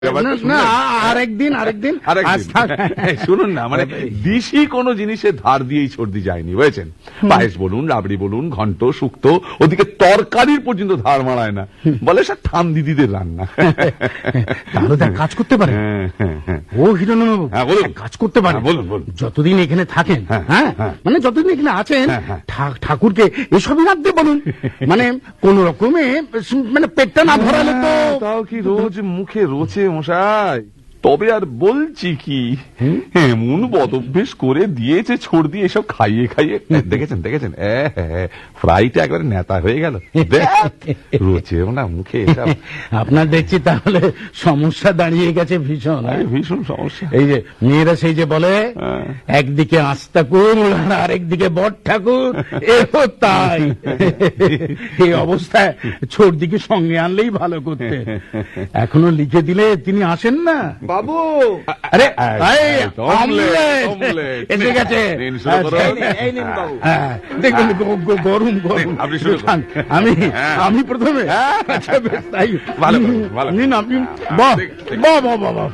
আরেকদিন শুনুন না, মানে দিশি কোন জিনিসে ধার দিয়েই সর্দি যায়নি, বুঝেছেন? পায়েস বলুন, রাবড়ি বলুন, ঘন্ট, শুক্তো, ওদিকে তরকারির পর্যন্ত ধার মারায় না, বলে সব ঠাম দিদিদের রান্না। তাহলে তো কাজ করতে পারে। ও হিরণবাবু, কাজ করতে পারে। বলুন বলুন। যতদিন এখানে থাকেন, মানে যতদিন এখানে আছেন, ঠাকুরকে এসবই রাখতে বলুন। মানে কোন রকমে মানে পেটটা না ভরালে তো। তাও কি রোজ মুখে রোচে মশাই? তবে আর বলছি কি, এমন বদভ্যেস করে দিয়েছে সর্দি এসব খাইয়ে খাইয়ে। দেখেছেন ফ্রাইটা একবারে নেতা হয়ে গেল, রোচে না মুখে এসব। আপনার দেখছি তাহলে সমস্যা দাঁড়িয়ে গেছে ভীষণ। ভীষণ সমস্যা। এই যে মেয়েরা সেই যে বলে একদিকে আস্তাকুর আর আরেকদিকে বট ঠাকুর, এও তাই। এই অবস্থায় সর্দিকে সঙ্গে আনলেই ভালো করতে। এখনো লিখে দিলে তিনি আসেন না বাবু। আরে অমলেট এসে গেছে। দেখুন গরম গরম। আমি প্রথমে। তাই নিন আপনি। বাহ বাহ বাহ বাহ।